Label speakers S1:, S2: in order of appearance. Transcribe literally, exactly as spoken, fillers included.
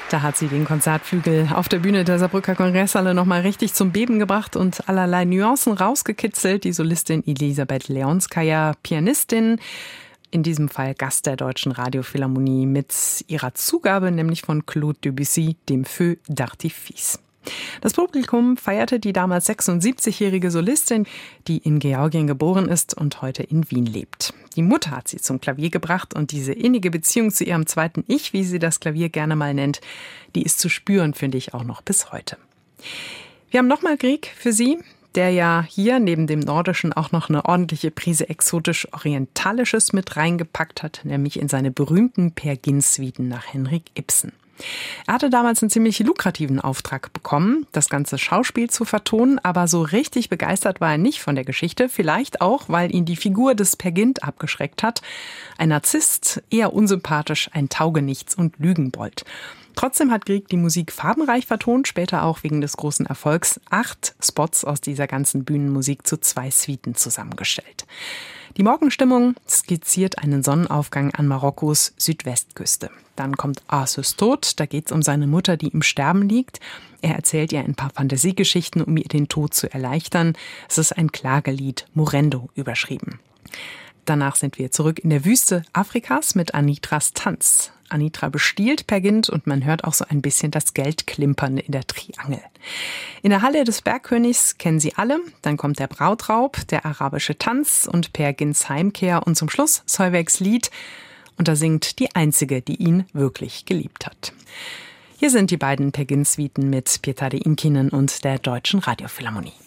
S1: Da hat sie den Konzertflügel auf der Bühne der Saarbrücker Kongresshalle nochmal richtig zum Beben gebracht und allerlei Nuancen rausgekitzelt. Die Solistin Elisabeth Leonskaya, Pianistin, in diesem Fall Gast der Deutschen Radiophilharmonie mit ihrer Zugabe, nämlich von Claude Debussy, dem Feu d'Artifice. Das Publikum feierte die damals sechsundsiebzigjährige Solistin, die in Georgien geboren ist und heute in Wien lebt. Die Mutter hat sie zum Klavier gebracht und diese innige Beziehung zu ihrem zweiten Ich, wie sie das Klavier gerne mal nennt, die ist zu spüren, finde ich, auch noch bis heute. Wir haben nochmal Grieg für Sie, der ja hier neben dem Nordischen auch noch eine ordentliche Prise exotisch-orientalisches mit reingepackt hat, nämlich in seine berühmten Peer Gynt-Suiten nach Henrik Ibsen. Er hatte damals einen ziemlich lukrativen Auftrag bekommen, das ganze Schauspiel zu vertonen, aber so richtig begeistert war er nicht von der Geschichte, vielleicht auch, weil ihn die Figur des Peer Gynt abgeschreckt hat. Ein Narzisst, eher unsympathisch, ein Taugenichts und Lügenbold. Trotzdem hat Grieg die Musik farbenreich vertont, später auch wegen des großen Erfolgs acht Spots aus dieser ganzen Bühnenmusik zu zwei Suiten zusammengestellt. Die Morgenstimmung skizziert einen Sonnenaufgang an Marokkos Südwestküste. Dann kommt Arsus Tod, da geht es um seine Mutter, die im Sterben liegt. Er erzählt ihr ein paar Fantasiegeschichten, um ihr den Tod zu erleichtern. Es ist ein Klagelied, Morendo überschrieben. Danach sind wir zurück in der Wüste Afrikas mit Anitras Tanz. Anitra bestiehlt Peer Gynt und man hört auch so ein bisschen das Geld klimpern in der Triangel. In der Halle des Bergkönigs kennen Sie alle. Dann kommt der Brautraub, der arabische Tanz und Peer Gynts Heimkehr und zum Schluss Solveigs Lied. Und da singt die Einzige, die ihn wirklich geliebt hat. Hier sind die beiden Peer Gynt-Suiten mit Pietari Inkinen und der Deutschen Radiophilharmonie.